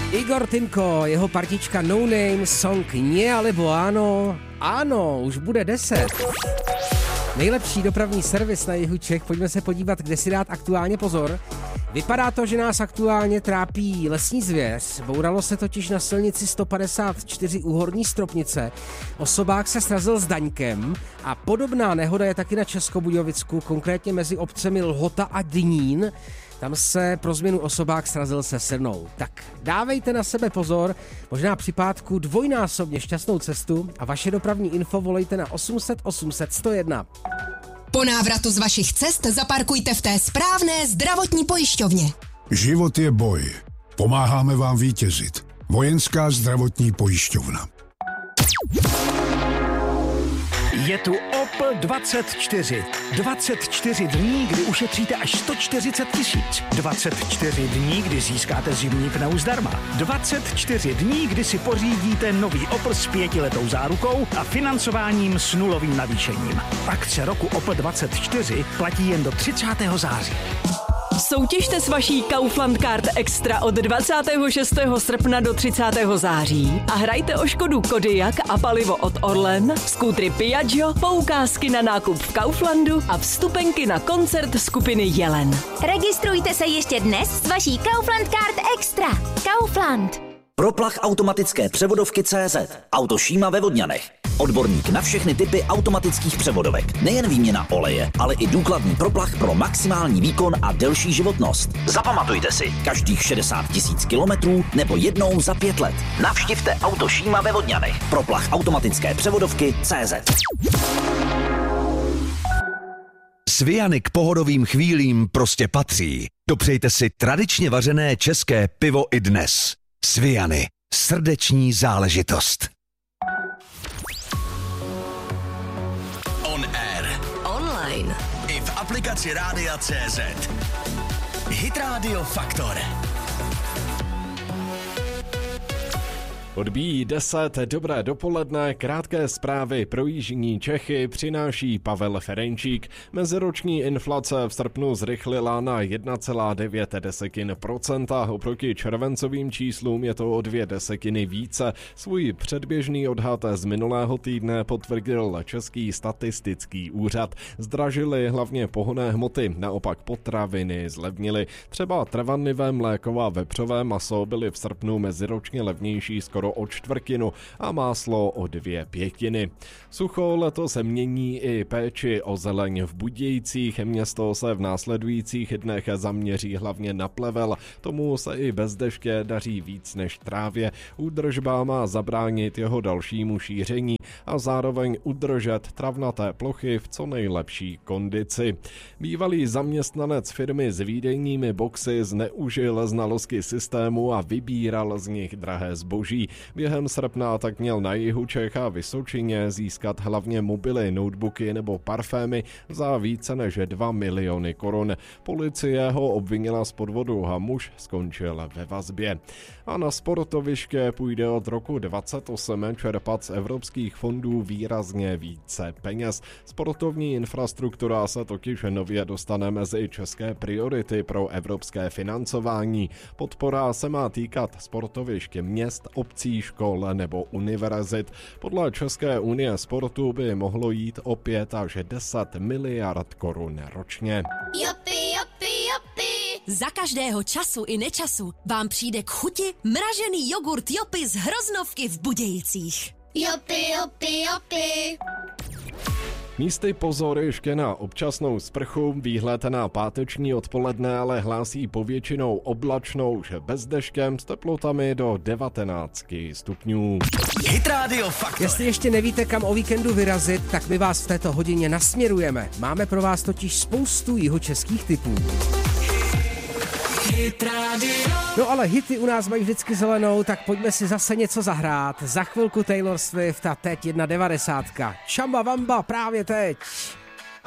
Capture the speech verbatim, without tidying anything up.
Igor Timko, jeho partička No Name, song Nie alebo áno. Ano, už bude deset. Nejlepší dopravní servis na jihu Čech, pojďme se podívat, kde si dát aktuálně pozor. Vypadá to, že nás aktuálně trápí lesní zvěř. Bouralo se totiž na silnici sto padesát čtyři u Horní Stropnice. Osobák se srazil s daňkem a podobná nehoda je taky na Českobudějovicku, konkrétně mezi obcemi Lhota a Dynín. Tam se pro změnu osobák srazil se srnou. Tak dávejte na sebe pozor, možná při pátku dvojnásobně šťastnou cestu a vaše dopravní info volejte na osm set osm set sto jedna. Po návratu z vašich cest zaparkujte v té správné zdravotní pojišťovně. Život je boj. Pomáháme vám vítězit. Vojenská zdravotní pojišťovna. Je tu Opel dvacet čtyři. dvacet čtyři dní, kdy ušetříte až sto čtyřicet tisíc. dvacet čtyři dní, kdy získáte zimní pneu zdarma. dvacet čtyři dní, kdy si pořídíte nový Opel s pětiletou zárukou a financováním s nulovým navýšením. Akce roku Opel dvacet čtyři platí jen do třicátého září. Soutěžte s vaší Kaufland Card Extra od dvacátého šestého srpna do třicátého září a hrajte o Škodu Kodiaq a palivo od Orlen, skútry Piaggio, poukázky na nákup v Kauflandu a vstupenky na koncert skupiny Jelen. Registrujte se ještě dnes s vaší Kaufland Card Extra. Kaufland. Proplach automatické převodovky C Z. Auto Šíma ve Vodňanech. Odborník na všechny typy automatických převodovek. Nejen výměna oleje, ale i důkladný proplach pro maximální výkon a delší životnost. Zapamatujte si, každých šedesát tisíc kilometrů nebo jednou za pět let. Navštivte Auto Šíma ve Vodňanech. Proplach automatické převodovky C Z. Sviany k pohodovým chvílím prostě patří. Dopřejte si tradičně vařené české pivo i dnes. Sviany. Srdeční záležitost. On air. Online. I v aplikaci Rádia C Z. Hit Radio Faktor. Odbíjí deset, dobré dopoledne, krátké zprávy pro jižní Čechy přináší Pavel Ferenčík. Meziroční inflace v srpnu zrychlila na jedna celá devět procenta, oproti červencovým číslům je to o dvě desetiny více. Svůj předběžný odhad z minulého týdne potvrdil Český statistický úřad. Zdražily hlavně pohonné hmoty, naopak potraviny zlevnily. Třeba trvanlivé mléko a vepřové maso byly v srpnu meziročně levnější skoro o čtvrtinu a máslo o dvě pětiny. Sucho letos se mění i péči o zeleň v Budějcích. Město se v následujících dnech zaměří hlavně na plevel. Tomu se i bez deště daří víc než trávě. Údržba má zabránit jeho dalšímu šíření a zároveň udržet travnaté plochy v co nejlepší kondici. Bývalý zaměstnanec firmy s výdejními boxy zneužil znalosti systému a vybíral z nich drahé zboží. Během srpna tak měl na jihu Čech a Vysočině získat hlavně mobily, notebooky nebo parfémy za více než dva miliony korun. Policie ho obvinila z podvodu a muž skončil ve vazbě. A na sportoviště půjde od roku dvacet osm čerpat z evropských fondů výrazně více peněz. Sportovní infrastruktura se totiž nově dostane mezi české priority pro evropské financování. Podpora se má týkat sportovišť měst, obcí, škol nebo univerzit. Podle České unie sportu by mohlo jít o pět až deset miliard korun ročně. Jupi, jupi, jupi. Za každého času i nečasu vám přijde k chuti mražený jogurt Jopi z Hroznovky v Budějcích. Jupi, jupi, jupi. Místy pozor ještě na občasnou sprchu, výhled na páteční odpoledne ale hlásí povětšinou oblačnou, že bez deštěm s teplotami do devatenáct stupňů. Hit Radio Faktor. Jestli ještě nevíte, kam o víkendu vyrazit, tak my vás v této hodině nasměrujeme. Máme pro vás totiž spoustu jihočeských tipů. No ale hity u nás mají vždycky zelenou, tak pojďme si zase něco zahrát. Za chvilku Taylor Swift a teď jedna devadesát. Chamba Wamba právě teď.